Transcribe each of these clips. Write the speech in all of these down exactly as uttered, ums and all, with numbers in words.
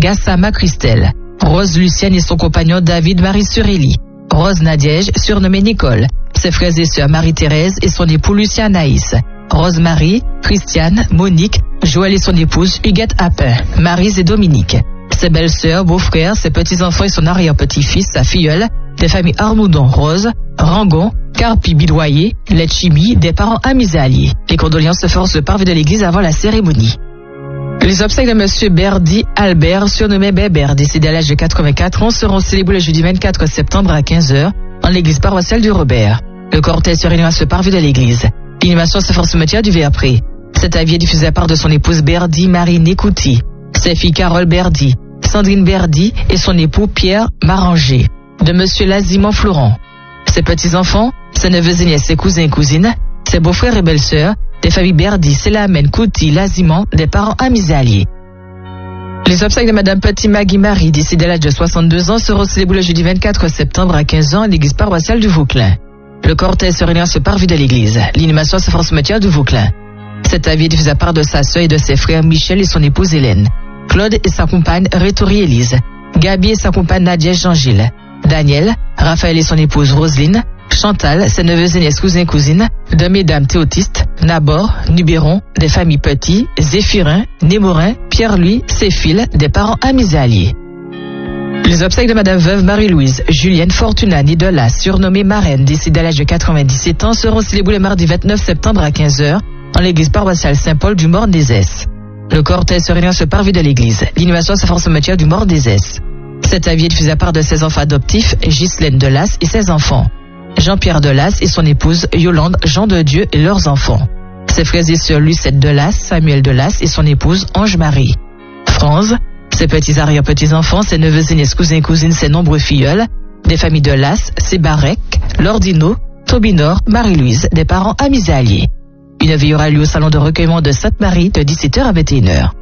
Gassama Christelle. Rose Lucienne et son compagnon David Marie Surelli. Rose Nadège, surnommée Nicole. Ses frères et sœurs Marie-Thérèse et son époux Lucien Naïs. Rose Marie, Christiane, Monique, Joël et son épouse Huguette Appin, Maryse et Dominique. Ses belles-sœurs, beaux-frères, ses petits-enfants et son arrière-petit-fils, sa filleule, des familles Arnoudon, Rose, Rangon, Carpi, Bidoyer, Letchimi, des parents amis et alliés. Les condoléances se font sur le parvis de l'église avant la cérémonie. Les obsèques de monsieur Berdy Albert, surnommé Bébert, décédé à l'âge de quatre-vingt-quatre ans, seront célébrés le jeudi vingt-quatre septembre à quinze heures en l'église paroissiale du Robert. Le cortège se réunit à ce parvis de l'église. L'inhumation se fait au cimetière du Verpré. Cet avis est diffusé à part de son épouse Berdy Marie Nécouti, ses filles Carole Berdy, Sandrine Berdy et son époux Pierre Maranger, de monsieur Lazimon Florent. Ses petits-enfants, ses neveux et nièces, ses cousins et cousines, ses beaux-frères et belles-sœurs, des familles Berdy, Selamène, Couty, Lazimon, des parents amis et alliés. Les obsèques de madame Petit Maggie Marie, décédée à l'âge de soixante-deux ans, seront célébrées le jeudi vingt-quatre septembre à quinze heures à l'église paroissiale du Vauclin. Le cortège se réunit à ce parvis de l'église. L'inhumation se fait au cimetière du Vauclin. Cet avis est diffusé à part de sa sœur et de ses frères Michel et son épouse Hélène, Claude et sa compagne Rétori Élise, Gabi et sa compagne Nadia Jean-Gilles, Daniel, Raphaël et son épouse Roselyne, Chantal, ses neveux et nièces, cousins et cousines, de mesdames Théotiste, Nabor, Nubéron, des familles Petit, Zéphirin, Némorin, Pierre-Louis, Séphile, des parents amis et alliés. Les obsèques de madame veuve Marie-Louise Julienne Fortuna Nidolas, surnommée Marraine, décédée à l'âge de quatre-vingt-dix-sept ans, seront célébrées le mardi vingt-neuf septembre à quinze heures en l'église paroissiale Saint-Paul du Morne-des-Esses. Le cortège se réunit à ce parvis de l'église. L'inhumation se fait au cimetière du Morne-des-Esses. Cet avis est diffusé à part de ses enfants adoptifs, Ghislaine Delas et ses enfants, Jean-Pierre Delas et son épouse Yolande Jean de Dieu et leurs enfants, ses frères et sœurs Lucette Delas, Samuel Delas et son épouse Ange-Marie, Franz, ses petits arrière-petits-enfants, ses neveux et nièces, cousins et cousines, ses nombreux filleuls, des familles Delas, Sébarek, Lordino, Tobinor, Marie-Louise, des parents amis et alliés. Une veille aura lieu au salon de recueillement de Sainte-Marie de dix-sept heures à vingt et une heures.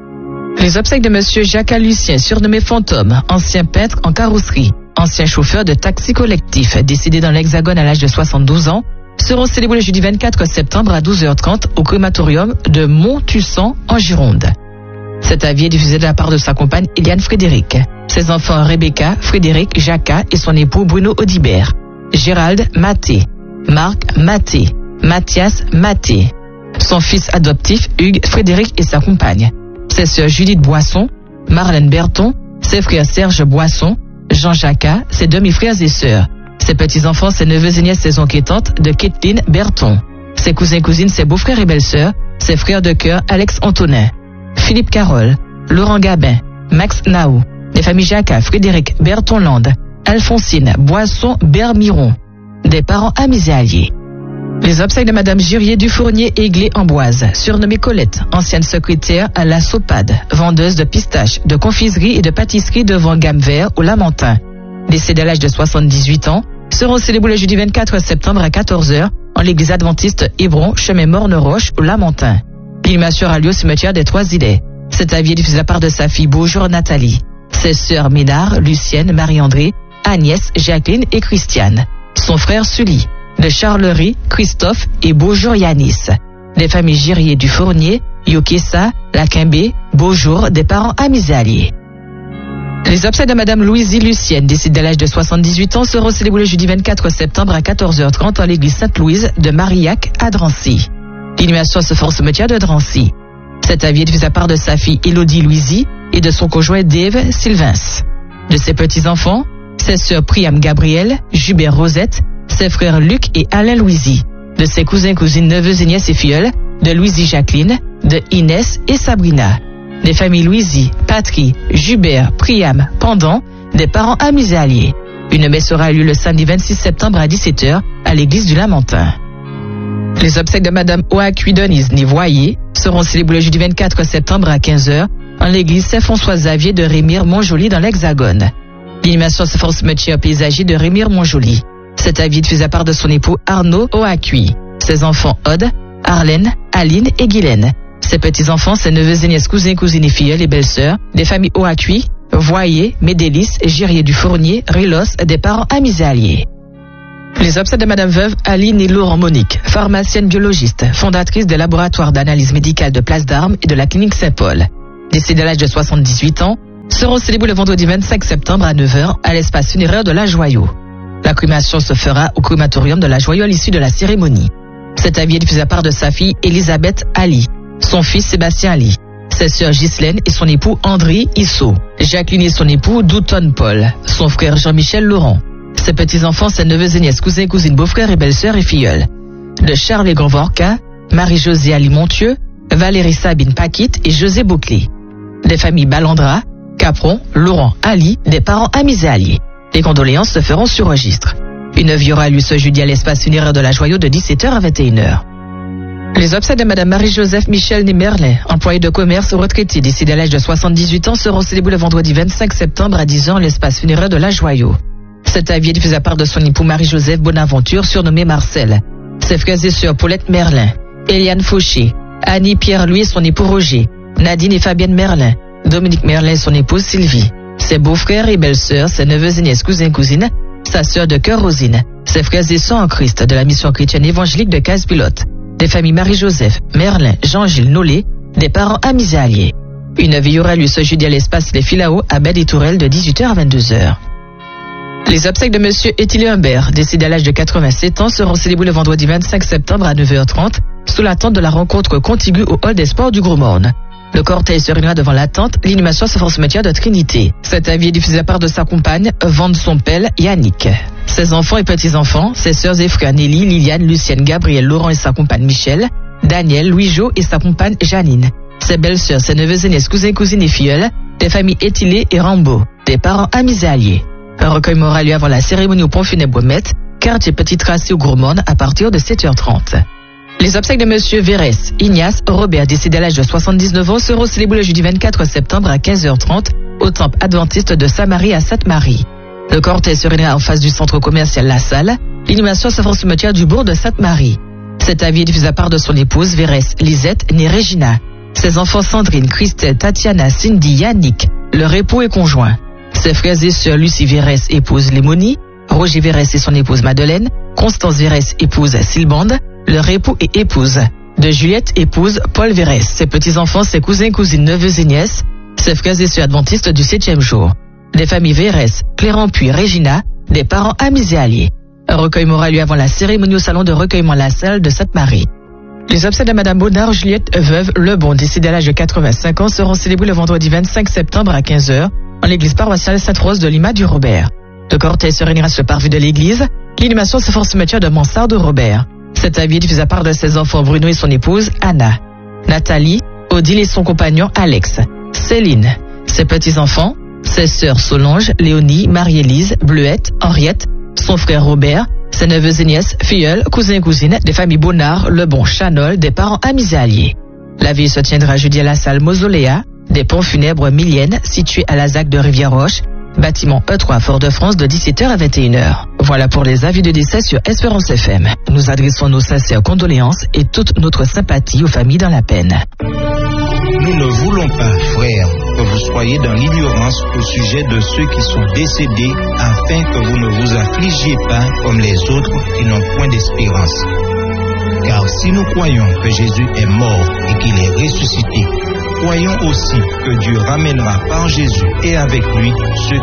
Les obsèques de monsieur Jacques Lucien, surnommé Fantôme, ancien peintre en carrosserie, ancien chauffeur de taxi collectif, décédé dans l'Hexagone à l'âge de soixante-douze ans, seront célébrés le jeudi vingt-quatre septembre à douze heures trente au crématorium de Monttussan en Gironde. Cet avis est diffusé de la part de sa compagne Eliane Frédéric, ses enfants Rebecca, Frédéric, Jacques et son époux Bruno Audibert, Gérald Maté, Marc Maté, Mathias Maté, son fils adoptif Hugues Frédéric et sa compagne, ses sœurs Judith Boisson, Marlène Berton, ses frères Serge Boisson, Jean-Jacques, ses demi-frères et sœurs, ses petits-enfants, ses neveux et nièces, ses oncles et tantes de Kathleen Berton, ses cousins et cousines, ses beaux-frères et belles-sœurs, ses frères de cœur Alex Antonin, Philippe Carole, Laurent Gabin, Max Naou, des familles Jacques, Frédéric Berton-Land, Alphonsine Boisson Bermiron, des parents amis et alliés. Les obsèques de madame Jurier Dufournier Aiglé Amboise, surnommée Colette, ancienne secrétaire à la Sopade, vendeuse de pistaches, de confiserie et de pâtisserie devant Gamme Vert au Lamentin, décédée à l'âge de soixante-dix-huit ans, seront célébrées le jeudi vingt-quatre septembre à quatorze heures en l'église adventiste Hébron, chemin Morne-Roche au Lamentin. L'inhumation aura lieu au cimetière des Trois-Îlets. Cet avis est diffusé à part de sa fille Beaujour Nathalie, ses sœurs Ménard, Lucienne, Marie-André, Agnès, Jacqueline et Christiane, son frère Sully, de Charlerie, Christophe et Beaujour Yanis, des familles Girier du Fournier, Yokessa, Laquimbé, Beaujour, des parents amis et alliés. Les obsèques de madame Louisie Lucienne, décédée à l'âge de soixante-dix-huit ans, seront célébrées le jeudi vingt-quatre septembre à quatorze heures trente en l'église Sainte-Louise de Marillac à Drancy. L'inhumation se fait au cimetière de Drancy. Cet avis est diffusé à part de sa fille Élodie Louisie et de son conjoint Dave Sylvains, de ses petits-enfants, ses sœurs Priam Gabriel, Jubert Rosette, ses frères Luc et Alain Louisie, de ses cousins, cousines, neveux et nièces et filleuls, de Louisie Jacqueline, de Inès et Sabrina, des familles Louisie, Patry, Jubert, Priam, Pendant, des parents amis et alliés. Une messe aura lieu le samedi vingt-six septembre à dix-sept heures à l'église du Lamentin. Les obsèques de madame Oakui Denise Nivoyer seront célébrées le jeudi vingt-quatre septembre à quinze heures en l'église Saint-François-Xavier de Rémire-Montjoly dans l'Hexagone. L'inhumation se fait au cimetière paysager de Rémire-Montjoly. Cet avis est diffusé à part de son époux Arnaud Oakui, ses enfants Aude, Arlène, Aline et Guylaine, ses petits-enfants, ses neveux et nièces, cousins, cousines et filles, les belles-sœurs, des familles Oakui, Voyer, Médélis, Girier du Fournier, Rilos, des parents amis et alliés. Les obsèques de madame veuve Aline et Laurent Monique, pharmacienne biologiste, fondatrice des laboratoires d'analyse médicale de Place d'Armes et de la clinique Saint-Paul, décédée à l'âge de soixante-dix-huit ans, seront célébrés le vendredi vingt-cinq septembre à neuf heures à l'espace funéraire de La Joyeuse. La crémation se fera au crématorium de La Joyeuse à l'issue de la cérémonie. Cet avis est diffusé à part de sa fille Elisabeth Ali, son fils Sébastien Ali, ses sœurs Ghislaine et son époux André Issot, Jacqueline et son époux Douton Paul, son frère Jean-Michel Laurent, ses petits-enfants, ses neveux et nièces, cousins, cousines, beaux-frères et belles-sœurs et filleuls, de Charles et Vorca, Marie-Josée Ali Montieu, Valérie Sabine Paquite et José Bouclé. Des familles Balandra, Capron, Laurent Ali, des parents amis et alliés. Les condoléances se feront sur registre. Une œuvre aura lieu ce jeudi à l'espace funéraire de La Joyeuse de dix-sept heures à vingt et une heures. Les obsèques de Madame Marie-Joseph Michel né Merlin, employée de commerce retraitée décédée à l'âge de soixante-dix-huit ans, seront célébrées le vendredi vingt-cinq septembre à dix heures à l'espace funéraire de La Joyeuse. Cet avis est diffusé à part de son époux Marie-Joseph Bonaventure, surnommé Marcel, ses frères et sœurs Paulette Merlin, Eliane Fauché, Annie Pierre-Louis et son époux Roger, Nadine et Fabienne Merlin, Dominique Merlin et son épouse Sylvie, ses beaux-frères et belles-sœurs, ses neveux et nièces, cousins et cousines, sa sœur de cœur Rosine, ses frères et sœurs en Christ de la mission chrétienne évangélique de Case-Pilote, des familles Marie-Joseph, Merlin, Jean-Gilles Nollet, des parents amis et alliés. Une veille aura lieu ce jeudi à l'espace Les Filao à Baie des Tourelles de dix-huit heures à vingt-deux heures. Les obsèques de monsieur Étilé Humbert, décédé à l'âge de quatre-vingt-sept ans, seront célébrés le vendredi vingt-cinq septembre à neuf heures trente sous la tente de la rencontre contiguë au hall des sports du Gros Morne. Le cortège se réunira devant la tente, l'inhumation se fera au cimetière de Trinité. Cet avis est diffusé à part de sa compagne, Vande son pelle, Yannick. Ses enfants et petits-enfants, ses sœurs et frères Nelly, Liliane, Lucienne, Gabriel, Laurent et sa compagne Michel, Daniel, Louis-Jo et sa compagne Janine. Ses belles-sœurs, ses neveux et nièces, cousins, cousines et filleuls, des familles Étilé et Rambaud, des parents amis et alliés. Un recueil aura lieu avant la cérémonie au pont funèbre Met, quartier Petit Tracé au Gros Morne à partir de sept heures trente. Les obsèques de monsieur Vérès, Ignace, Robert, décédé à l'âge de soixante-dix-neuf ans, seront célébrés le jeudi vingt-quatre septembre à quinze heures trente au temple adventiste de Saint-Marie à Sainte-Marie. Le cortège se réunira en face du centre commercial La Salle. L'inhumation se fera au cimetière du bourg de Sainte-Marie. Cet avis est diffusé à part de son épouse Vérès, Lisette, née Régina. Ses enfants Sandrine, Christelle, Tatiana, Cindy, Yannick, leur époux et conjoint. Ses frères et sœurs Lucie Vérès, épouse Lémonie, Roger Vérès et son épouse Madeleine, Constance Vérès, épouse Sylbande, leur époux et épouse, de Juliette, épouse Paul Vérès, ses petits-enfants, ses cousins, cousines, neveux et nièces, ses frères et sœurs adventistes du septième jour, des familles Vérès, Clément puis Régina, des parents amis et alliés. Un recueil aura lieu avant la cérémonie au salon de recueillement La Salle de Sainte-Marie. Les obsèques de Madame Baudard, Juliette, veuve Lebon, décédée à l'âge de quatre-vingt-cinq ans, seront célébrés le vendredi vingt-cinq septembre à quinze heures en l'église paroissiale Sainte-Rose de Lima du Robert. Le cortège se réunira sur le parvis de l'église. L'inhumation se fera au cimetière de Mansart de Robert. Cet avis est diffusé à part de ses enfants Bruno et son épouse Anna, Nathalie, Odile et son compagnon Alex, Céline, ses petits-enfants, ses sœurs Solange, Léonie, Marie-Élise, Bleuette, Henriette, son frère Robert, ses neveux et nièces, filleuls, cousins et cousines, des familles Bonnard, Lebon, Chanol, des parents amis et alliés. La veille se tiendra jeudi à la salle Mausoléa, des ponts funèbres Milienne, située à la ZAC de Rivière-Roche, bâtiment E trois Fort-de-France de dix-sept heures à vingt et une heures. Voilà pour les avis de décès sur Espérance F M. Nous adressons nos sincères condoléances et toute notre sympathie aux familles dans la peine. Nous ne voulons pas, frères, que vous soyez dans l'ignorance au sujet de ceux qui sont décédés, afin que vous ne vous affligiez pas comme les autres qui n'ont point d'espérance. Car si nous croyons que Jésus est mort et qu'il est ressuscité, croyons aussi que Dieu ramènera par Jésus et avec lui ceux